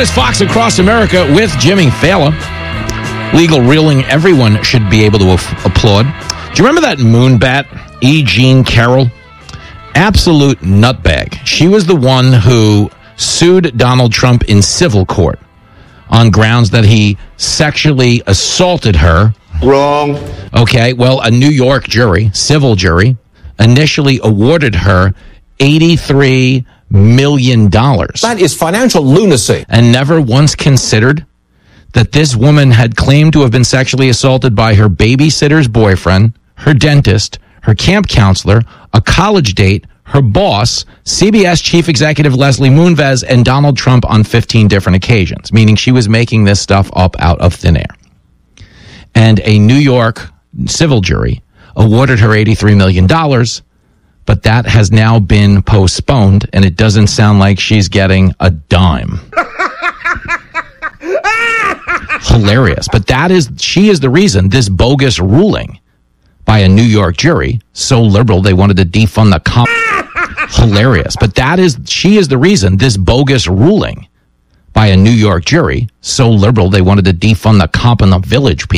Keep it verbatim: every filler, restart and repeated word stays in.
is Fox Across America with Jimmy Fallon. Legal ruling everyone should be able to af- applaud. Do you remember that moonbat, E. Jean Carroll? Absolute nutbag. She was the one who sued Donald Trump in civil court on grounds that he sexually assaulted her. Wrong. Okay, well, a New York jury, civil jury, initially awarded her eighty-three million dollars. That is financial lunacy. And never once considered that this woman had claimed to have been sexually assaulted by her babysitter's boyfriend, her dentist, her camp counselor, a college date, her boss, C B S chief executive Leslie Moonves, and Donald Trump on fifteen different occasions, meaning she was making this stuff up out of thin air. And a New York civil jury awarded her eighty-three million dollars, but that has now been postponed, and it doesn't sound like she's getting a dime. Hilarious. But that is, she is the reason this bogus ruling by a New York jury, so liberal they wanted to defund the comp. Hilarious. But that is, she is the reason this bogus ruling by a New York jury, so liberal they wanted to defund the Comp in the Village people.